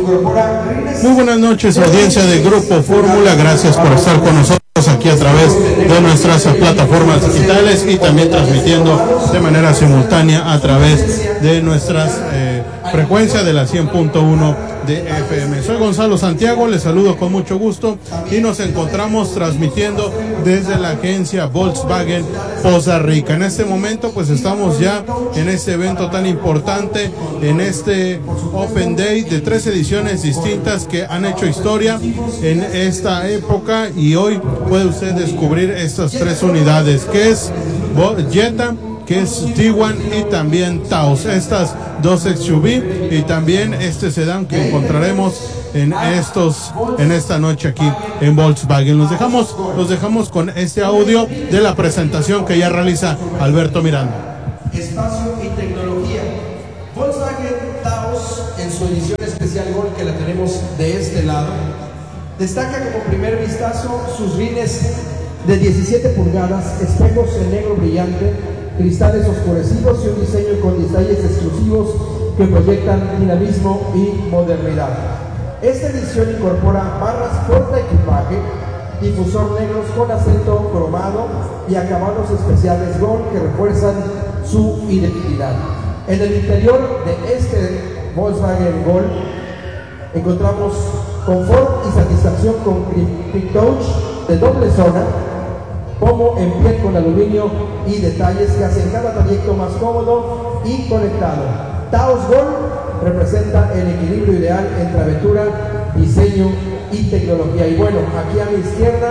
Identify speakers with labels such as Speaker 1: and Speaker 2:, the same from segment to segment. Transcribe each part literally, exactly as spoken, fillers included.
Speaker 1: Muy buenas noches, audiencia de Grupo Fórmula. Gracias por estar con nosotros aquí a través de nuestras plataformas digitales y también transmitiendo de manera simultánea a través de nuestras eh, frecuencias de la cien punto uno de F M. Soy Gonzalo Santiago, les saludo con mucho gusto y nos encontramos transmitiendo desde la agencia Volkswagen Poza Rica. En este momento pues estamos ya en este evento tan importante, en este Open Day de tres ediciones distintas que han hecho historia en esta época, y hoy puede usted descubrir estas tres unidades, que es Jetta, que es Tiguan y también Taos, estas dos S U V y también este sedán que encontraremos en estos en esta noche aquí en Volkswagen. Los dejamos los dejamos con este audio de la presentación que ya realiza Alberto Miranda.
Speaker 2: Espacio y tecnología. Volkswagen Taos, en su edición especial Gold, que la tenemos de este lado, destaca como primer vistazo sus rines de diecisiete pulgadas, espejos en negro brillante, cristales oscurecidos y un diseño con detalles exclusivos que proyectan dinamismo y modernidad. Esta edición incorpora barras portaequipaje, difusor negros con acento cromado y acabados especiales Gold que refuerzan su identidad. En el interior de este Volkswagen Gold encontramos confort y satisfacción con Quick Touch de doble zona, pomo en piel con aluminio y detalles que hacen cada trayecto más cómodo y conectado. Taos Gold representa el equilibrio ideal entre aventura, diseño y tecnología. Y bueno, aquí a mi izquierda,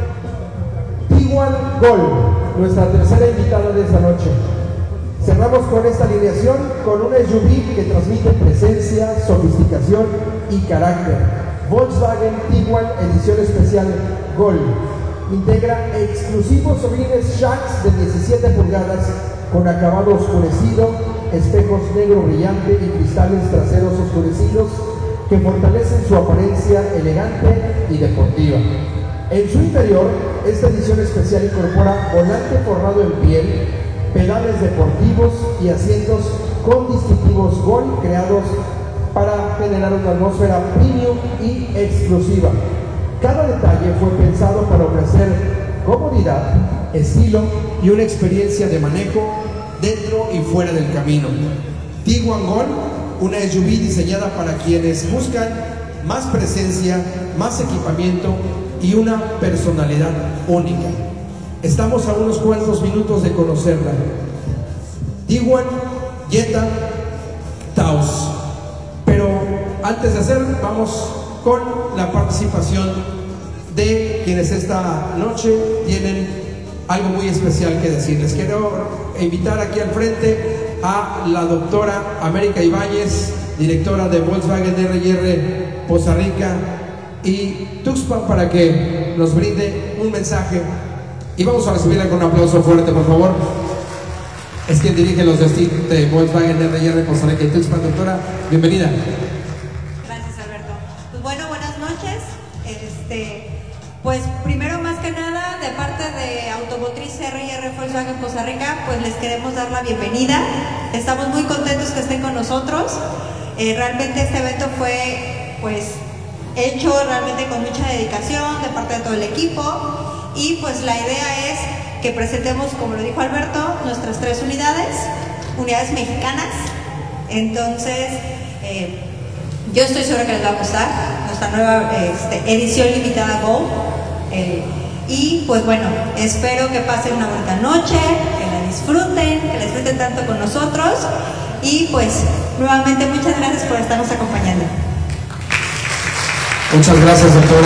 Speaker 2: Tiguan Gold, nuestra tercera invitada de esta noche. Cerramos con esta alineación con una S U V que transmite presencia, sofisticación y carácter. Volkswagen Tiguan edición especial Gold integra exclusivos rines shacks de diecisiete pulgadas con acabado oscurecido, espejos negro brillante y cristales traseros oscurecidos que fortalecen su apariencia elegante y deportiva. En su interior, esta edición especial incorpora volante forrado en piel, pedales deportivos y asientos con distintivos Gold creados para generar una atmósfera premium y exclusiva. Cada detalle fue pensado para ofrecer comodidad, estilo y una experiencia de manejo dentro y fuera del camino. Tiguan Gold, una S U V diseñada para quienes buscan más presencia, más equipamiento y una personalidad única. Estamos a unos cuantos minutos de conocerla. Tiguan, Jetta, Taos. Pero antes de hacer, vamos con la participación de quienes esta noche tienen algo muy especial que decirles. Quiero invitar aquí al frente a la doctora América Ibáñez, directora de Volkswagen R y R Poza Rica y Tuxpan, para que nos brinde un mensaje, y vamos a recibirla con un aplauso fuerte, por favor. Es quien dirige los destinos de Volkswagen R y R Poza Rica y Tuxpan. Doctora, bienvenida.
Speaker 3: Pues primero, más que nada, de parte de Automotriz R y R Volkswagen Poza Rica, pues les queremos dar la bienvenida. Estamos muy contentos que estén con nosotros. Eh, realmente este evento fue pues hecho realmente con mucha dedicación de parte de todo el equipo, y pues la idea es que presentemos, como lo dijo Alberto, nuestras tres unidades, unidades mexicanas. Entonces, eh, yo estoy segura que les va a gustar nuestra nueva este, edición limitada Gold. Eh, y pues bueno, espero que pasen una bonita noche, que la disfruten, que la disfruten tanto con nosotros. Y pues nuevamente muchas gracias por estarnos acompañando.
Speaker 2: Muchas gracias, doctora.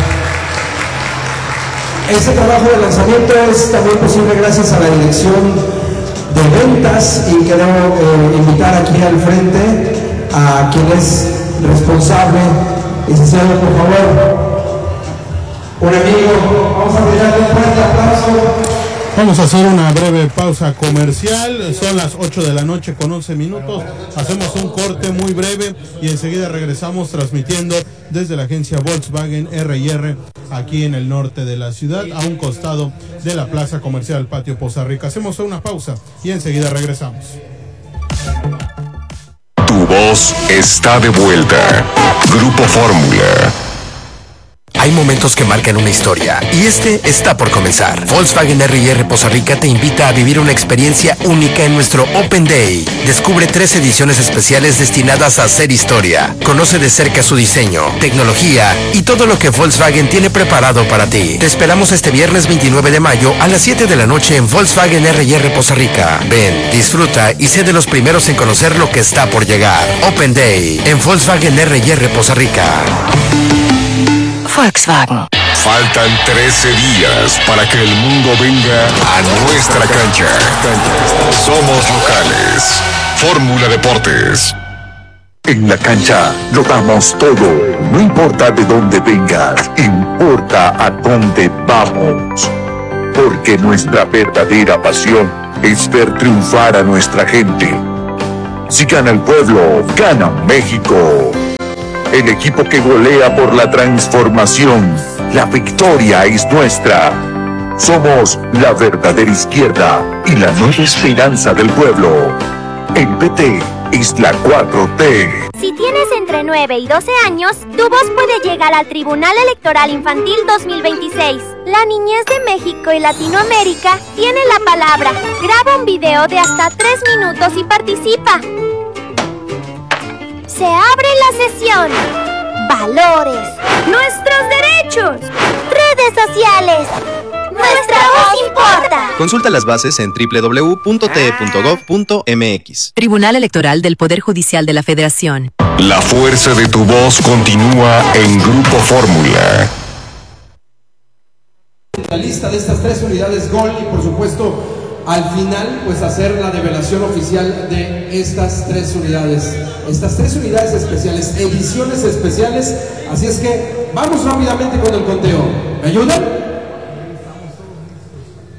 Speaker 2: Este trabajo de lanzamiento es también posible gracias a la dirección de ventas, y quiero eh, invitar aquí al frente a quien es responsable. Licenciado, por favor, un amigo, vamos a darle un fuerte aplauso.
Speaker 1: Vamos a hacer una breve pausa comercial. Son las ocho de la noche con once minutos. Hacemos un corte muy breve y enseguida regresamos transmitiendo desde la agencia Volkswagen R y R aquí en el norte de la ciudad, a un costado de la plaza comercial Patio Poza Rica. Hacemos una pausa y enseguida regresamos.
Speaker 4: Tu voz está de vuelta. Grupo Fórmula.
Speaker 5: Hay momentos que marcan una historia y este está por comenzar. Volkswagen R y R Poza Rica te invita a vivir una experiencia única en nuestro Open Day. Descubre tres ediciones especiales destinadas a hacer historia. Conoce de cerca su diseño, tecnología y todo lo que Volkswagen tiene preparado para ti. Te esperamos este viernes veintinueve de mayo a las siete de la noche en Volkswagen R y R Poza Rica. Ven, disfruta y sé de los primeros en conocer lo que está por llegar. Open Day en Volkswagen R y R Poza Rica.
Speaker 6: Volkswagen.
Speaker 4: Faltan trece días para que el mundo venga a nuestra cancha. Somos locales. Fórmula Deportes.
Speaker 7: En la cancha lo damos todo. No importa de dónde vengas, importa a dónde vamos. Porque nuestra verdadera pasión es ver triunfar a nuestra gente. Si gana el pueblo, gana México. El equipo que golea por la transformación. La victoria es nuestra. Somos la verdadera izquierda y la nueva esperanza del pueblo. El P T es la cuatro T.
Speaker 8: Si tienes entre nueve y doce años, tu voz puede llegar al Tribunal Electoral Infantil dos mil veintiséis. La niñez de México y Latinoamérica tiene la palabra. Graba un video de hasta tres minutos y participa. Se abre la sesión. Valores. Nuestros derechos. Redes sociales. Nuestra voz importa.
Speaker 9: Consulta las bases en doble u doble u doble u punto t e punto gov punto m x.
Speaker 6: Tribunal Electoral del Poder Judicial de la Federación.
Speaker 4: La fuerza de tu voz continúa en Grupo Fórmula.
Speaker 2: La lista de estas tres unidades Gol y por supuesto al final pues hacer la develación oficial de estas tres unidades, estas tres unidades especiales, ediciones especiales, así es que vamos rápidamente con el conteo. ¿Me ayudan?